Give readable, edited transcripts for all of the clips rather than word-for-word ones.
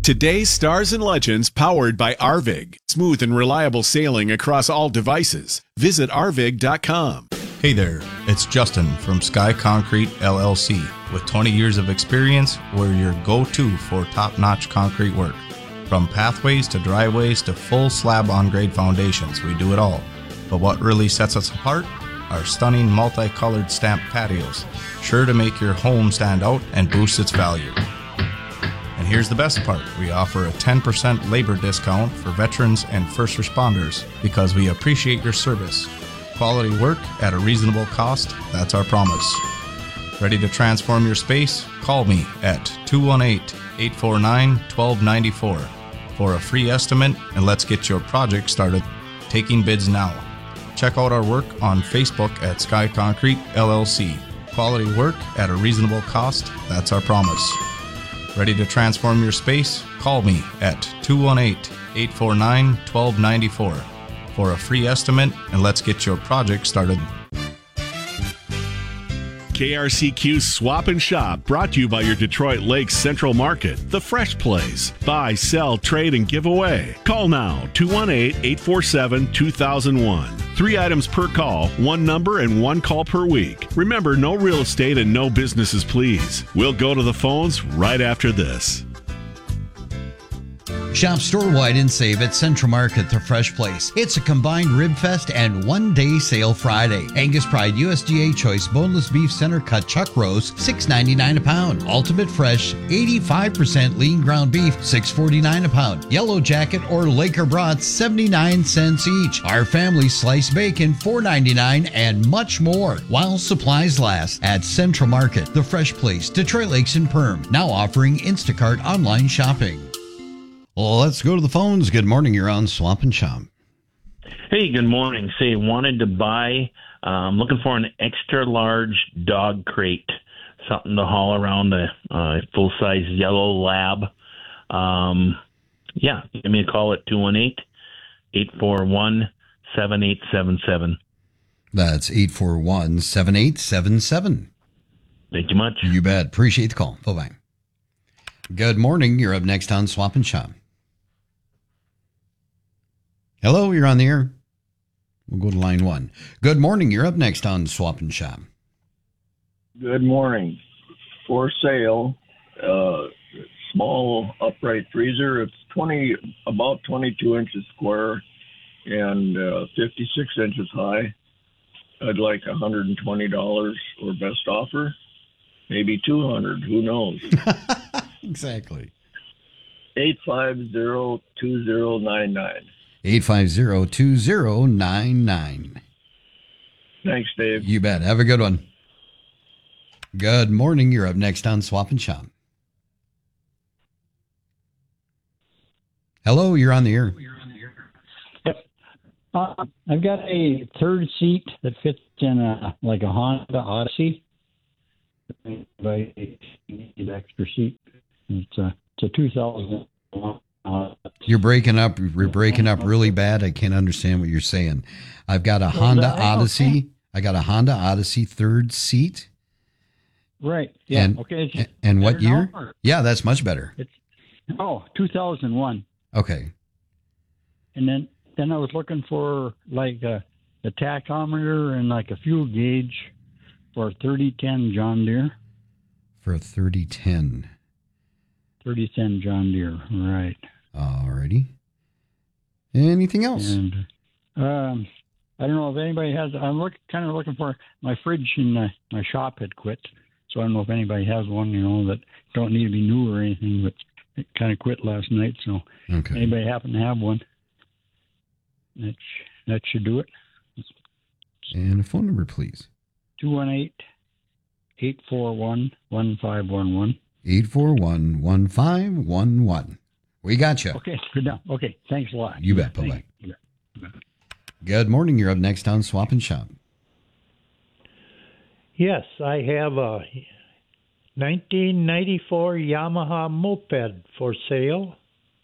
Today's Stars and Legends powered by Arvig. Smooth and reliable sailing across all devices. Visit arvig.com. Hey there, it's Justin from Sky Concrete LLC. With 20 years of experience, we're your go-to for top-notch concrete work. From pathways to driveways to full slab on-grade foundations, we do it all. But what really sets us apart? Our stunning multicolored stamped patios, sure to make your home stand out and boost its value. And here's the best part. We offer a 10% labor discount for veterans and first responders because we appreciate your service. Quality work at a reasonable cost, that's our promise. Ready to transform your space? Call me at 218-849-1294 for a free estimate, and let's get your project started. Taking bids now. Check out our work on Facebook at Sky Concrete LLC. Quality work at a reasonable cost, that's our promise. Ready to transform your space? Call me at 218-849-1294 for a free estimate, and let's get your project started. KRCQ Swap and Shop, brought to you by your Detroit Lakes Central Market, the Fresh Place. Buy, sell, trade, and give away. Call now, 218-847-2001. 3 items per call, 1 number, and 1 call per week. Remember, no real estate and no businesses, please. We'll go to the phones right after this. Shop store-wide and save at Central Market, the Fresh Place. It's a combined rib fest and one-day sale Friday. Angus Pride USDA Choice Boneless Beef Center Cut Chuck Roast, $6.99 a pound. Ultimate Fresh, 85% lean ground beef, $6.49 a pound. Yellow Jacket or Laker Brats, 79 cents each. Our family sliced bacon, $4.99, and much more. While supplies last at Central Market, the Fresh Place, Detroit Lakes and Perm. Now offering Instacart online shopping. Well, let's go to the phones. Good morning. You're on Swap and Shop. Hey, good morning. Say, wanted to buy, looking for an extra large dog crate, something to haul around a full-size yellow lab. Give me a call at 218-841-7877. That's 841-7877. Thank you much. You bet. Appreciate the call. Bye-bye. Good morning. You're up next on Swap and Shop. Hello, you're on the air. We'll go to line 1. Good morning. You're up next on Swap and Shop. Good morning. For sale, small upright freezer. It's about 22 inches square and 56 inches high. I'd like $120 or best offer, maybe $200. Who knows? Exactly. 850-2099. 850-2099. Thanks, Dave. You bet. Have a good one. Good morning. You're up next on Swap and Shop. Hello, you're on the air. Yep. I've got a third seat that fits in a Honda Odyssey. By extra seat. It's a 2001. You're breaking up. You're breaking up really bad. I can't understand what you're saying. I've got a Honda Odyssey. Okay. I got a Honda Odyssey third seat. Right. Yeah. And what year? Yeah, that's much better. It's 2001. Okay. And then I was looking for a tachometer and a fuel gauge for a 3010 John Deere. For a 3010. 3010 John Deere, right. Alrighty. Anything else? And I don't know if anybody has. I'm kind of looking for my fridge in my shop had quit, so I don't know if anybody has one. That don't need to be new or anything, but it kind of quit last night. So anybody happen to have one? That should do it. And a phone number, please. 218-841-1511. 841-1511. We got you. Okay, good now. Okay, thanks a lot. You bet. Bye-bye. Good morning. You're up next on Swap and Shop. Yes, I have a 1994 Yamaha moped for sale.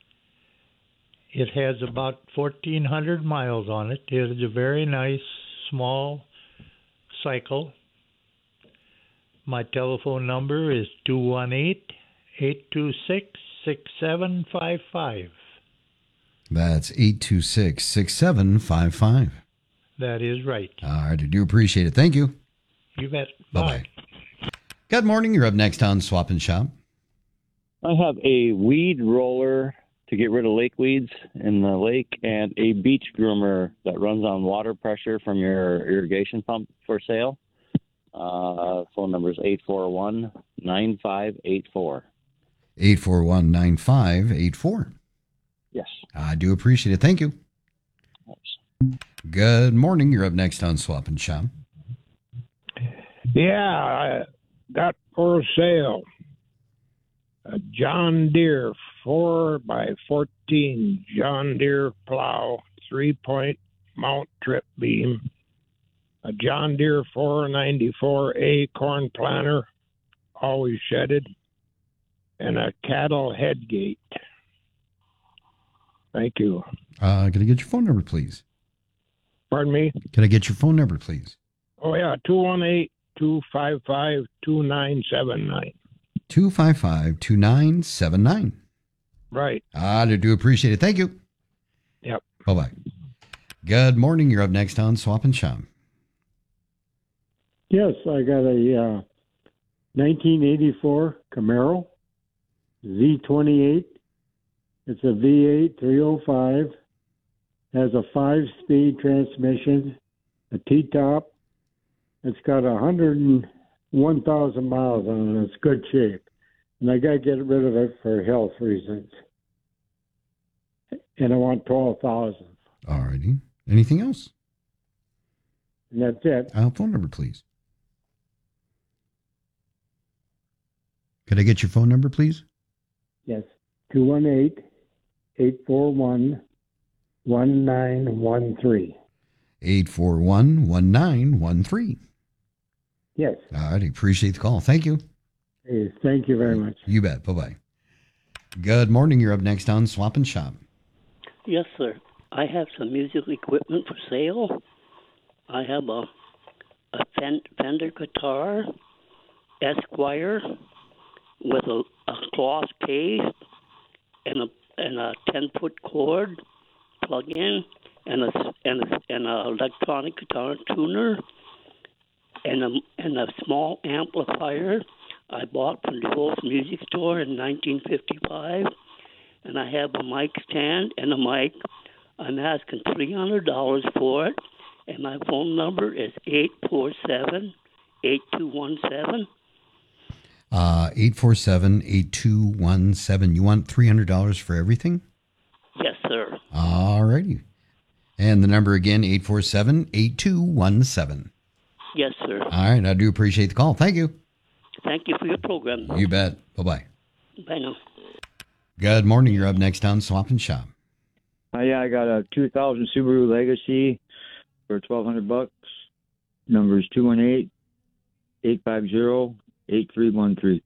It has about 1,400 miles on it. It is a very nice, small cycle. My telephone number is 218-826-7666. 826-6755. That's 826-6755. That is right. All right, I do appreciate it. Thank you. You bet. Bye-bye. Good morning. You're up next on Swap and Shop. I have a weed roller to get rid of lake weeds in the lake and a beach groomer that runs on water pressure from your irrigation pump for sale. Phone number is 841-9584. 841-9584. Yes. I do appreciate it. Thank you. Thanks. Good morning. You're up next on Swap and Shop. Yeah, I got for sale a John Deere 4x14 John Deere plow 3-point mount trip beam, a John Deere 494A corn planter, always shedded, and a cattle head gate. Thank you. Can I get your phone number, please? Pardon me? Can I get your phone number, please? Oh, yeah, 218-255-2979. 255-2979. Right. I do appreciate it. Thank you. Yep. Bye-bye. Good morning. You're up next on Swap and Shop. Yes, I got a 1984 Camaro Z28. It's a V8 305. Has a 5-speed transmission, a T-top. It's got 101,000 miles on it. It's good shape. And I got to get rid of it for health reasons. And I want 12,000. All righty. Anything else? And that's it. Phone number, please. Could I get your phone number, please? Yes. 218-841-1913. 841-1913. Yes. All right. Appreciate the call. Thank you. Hey, thank you very much. You bet. Bye-bye. Good morning. You're up next on Swap and Shop. Yes, sir. I have some musical equipment for sale. I have a Fender guitar, Esquire, with a cloth case and a 10-foot cord plug-in and a electronic guitar tuner and a small amplifier I bought from the old music store in 1955. And I have a mic stand and a mic. I'm asking $300 for it, and my phone number is 847-8217. 847-8217. You want $300 for everything? Yes, sir. All righty. And the number again, 847-8217. Yes, sir. All right. I do appreciate the call. Thank you. Thank you for your program. You bet. Bye-bye. Bye now. Good morning. You're up next on Swap and Shop. Yeah, I got a 2000 Subaru Legacy for $1,200. Number is 218-850-8313.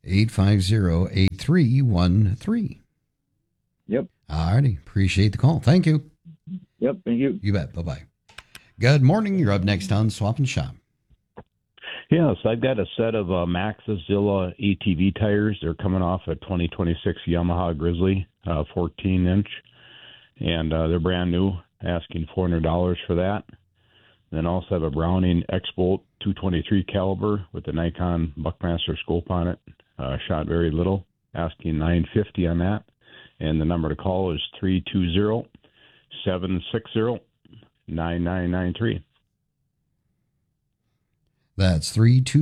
850-8313. Yep. All righty. Appreciate the call. Thank you. Yep. Thank you. You bet. Bye-bye. Good morning. You're up next on Swap and Shop. Yes, I've got a set of Maxxis Zilla ATV tires. They're coming off a 2026 Yamaha Grizzly, 14-inch, and they're brand new, asking $400 for that. Then also have a Browning X-Bolt 223 caliber with the Nikon Buckmaster scope on it, shot very little, asking $950 on that. And the number to call is 320-760-9993. That's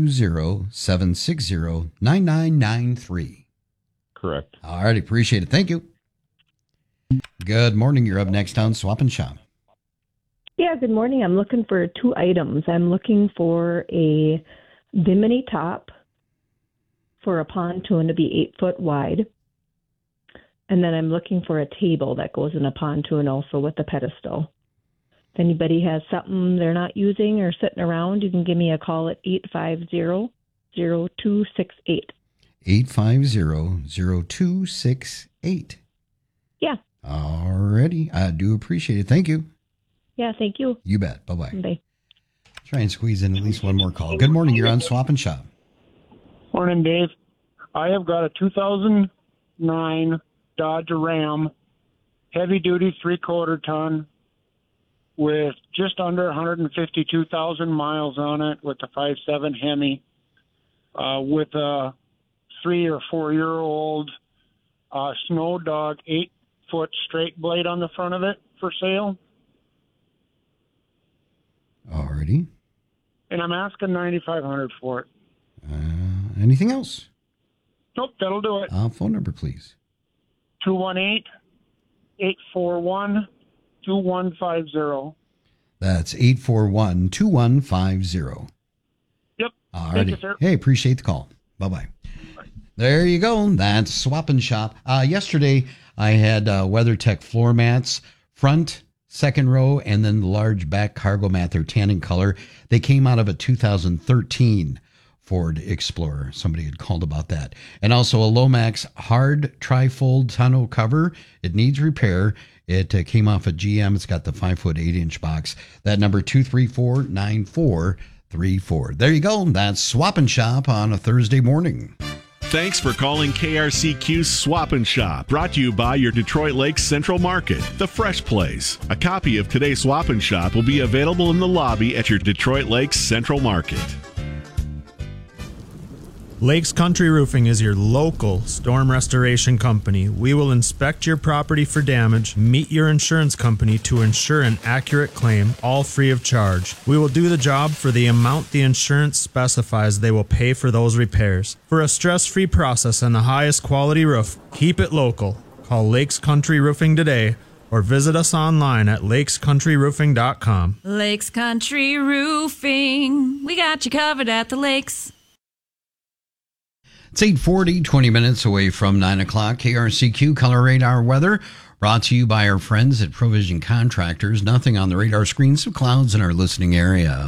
320-760-9993. Correct. All right. Appreciate it. Thank you. Good morning. You're up next on Swap and Shop. Yeah, good morning. I'm looking for 2 items. I'm looking for a bimini top for a pontoon to be 8 foot wide. And then I'm looking for a table that goes in a pontoon also with a pedestal. If anybody has something they're not using or sitting around, you can give me a call at 850-0268. 850-0268. Yeah. All righty. I do appreciate it. Thank you. Yeah, thank you. You bet. Bye-bye. Bye. Try and squeeze in at least one more call. Good morning. You're on Swap and Shop. Morning, Dave. I have got a 2000 2009 Dodge Ram, heavy-duty 3/4 ton, with just under 152,000 miles on it, with a 5.7 Hemi, with a 3 or 4 year old Snow Dog 8-foot straight blade on the front of it for sale. Alrighty. And I'm asking $9,500 for it. Anything else? Nope, that'll do it. Phone number, please. 218-841-2150. That's 841-2150. Yep. Alrighty. Thank you, sir. Hey, appreciate the call. Bye-bye. There you go. That's Swap and Shop. Yesterday, I had WeatherTech floor mats, front, second row, and then the large back cargo mat. They're tan in color. They came out of a 2013 Ford Explorer. Somebody had called about that. And also a Lomax hard trifold tonneau cover. It needs repair. It came off a GM. It's got the 5-foot 8-inch box. That number 234-9434. There you go. That's Swap and Shop on a Thursday morning. Thanks for calling KRCQ's Swap and Shop, brought to you by your Detroit Lakes Central Market, the fresh place. A copy of today's Swap and Shop will be available in the lobby at your Detroit Lakes Central Market. Lakes Country Roofing is your local storm restoration company. We will inspect your property for damage, meet your insurance company to ensure an accurate claim, all free of charge. We will do the job for the amount the insurance specifies they will pay for those repairs. For a stress-free process and the highest quality roof, keep it local. Call Lakes Country Roofing today or visit us online at lakescountryroofing.com. Lakes Country Roofing. We got you covered at the lakes. It's 8:40, 20 minutes away from 9 o'clock. KRCQ Color Radar Weather brought to you by our friends at Provision Contractors. Nothing on the radar screen, some clouds in our listening area.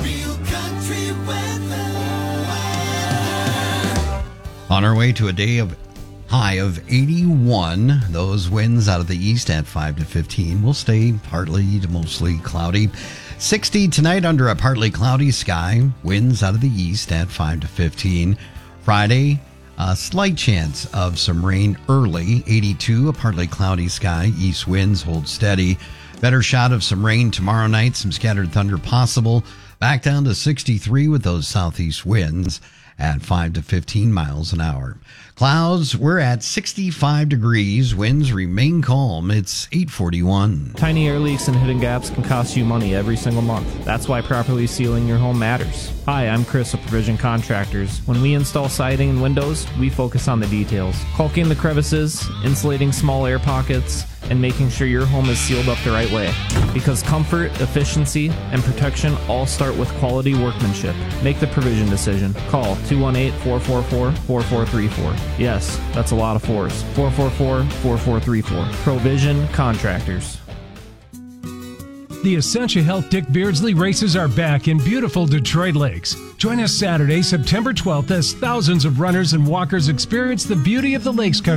On our way to a day of high of 81. Those winds out of the east at 5 to 15 will stay partly to mostly cloudy. 60 tonight under a partly cloudy sky. Winds out of the east at 5 to 15. Friday, a slight chance of some rain early. 82, a partly cloudy sky. East winds hold steady. Better shot of some rain tomorrow night. Some scattered thunder possible. Back down to 63 with those southeast winds at 5 to 15 miles an hour. Clouds, we're at 65 degrees. Winds remain calm. It's 8:41. Tiny air leaks and hidden gaps can cost you money every single month. That's why properly sealing your home matters. Hi, I'm Chris of Provision Contractors. When we install siding and windows, we focus on the details. Caulking the crevices, insulating small air pockets, and making sure your home is sealed up the right way. Because comfort, efficiency, and protection all start with quality workmanship. Make the Provision decision. Call 218-444-4434. Yes, that's a lot of fours. 444-4434. Provision Contractors. The Essentia Health Dick Beardsley races are back in beautiful Detroit Lakes. Join us Saturday, September 12th, as thousands of runners and walkers experience the beauty of the Lakes Country